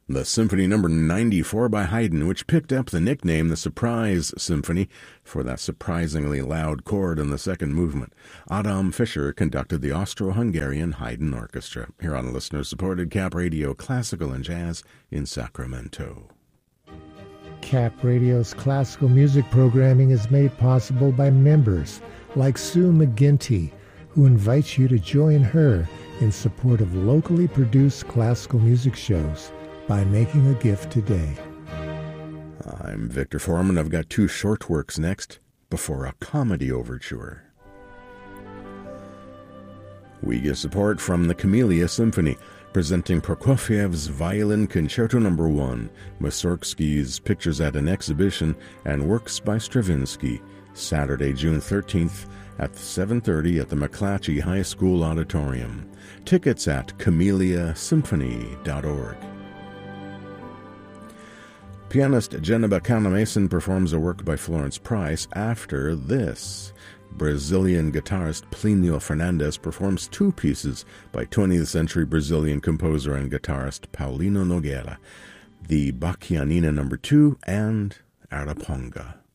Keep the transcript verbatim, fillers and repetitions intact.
the Symphony Number ninety-four by Haydn, which picked up the nickname the Surprise Symphony for that surprisingly loud chord in the second movement. Adam Fischer conducted the Austro-Hungarian Haydn Orchestra, here on listener-supported Cap Radio Classical and Jazz in Sacramento. Cap Radio's classical music programming is made possible by members like Sue McGinty, who invites you to join her in support of locally produced classical music shows by making a gift today. I'm Victor Foreman. I've got two short works next before a comedy overture. We get support from the Camellia Symphony, presenting Prokofiev's Violin Concerto Number one, Mussorgsky's Pictures at an Exhibition, and Works by Stravinsky, Saturday, June thirteenth at seven thirty at the McClatchy High School Auditorium. Tickets at camellia symphony dot org. Pianist Jeneba Canamason performs a work by Florence Price after this. Brazilian guitarist Plinio Fernandes performs two pieces by twentieth century Brazilian composer and guitarist Paulino Nogueira, the Bacchianina Number two and Araponga.